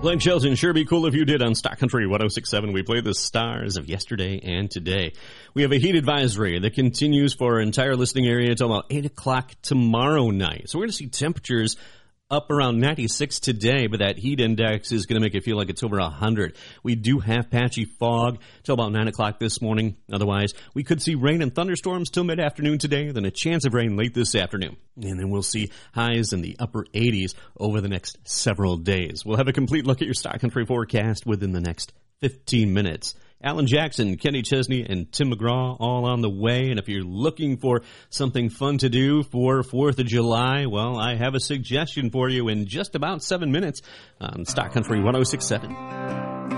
Blake Shelton, sure be cool if you did on Stock Country 106.7. We played the stars of yesterday and today. We have a heat advisory that continues for our entire listening area until about 8 o'clock tomorrow night. So we're going to see temperatures up around 96 today, but that heat index is going to make it feel like it's over 100. We do have patchy fog till about 9 o'clock this morning. Otherwise, we could see rain and thunderstorms till mid-afternoon today, then a chance of rain late this afternoon. And then we'll see highs in the upper 80s over the next several days. We'll have a complete look at your Stock Country forecast within the next 15 minutes. Alan Jackson, Kenny Chesney, and Tim McGraw all on the way. And if you're looking for something fun to do for 4th of July, well, I have a suggestion for you in just about 7 minutes on Stock Country 106.7.